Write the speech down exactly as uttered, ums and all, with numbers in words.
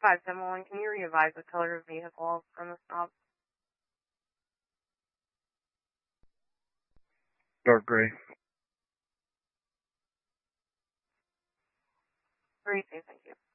five seven one, can you re-advise the color of vehicle from the stop? Dark gray. Three, two, thank you.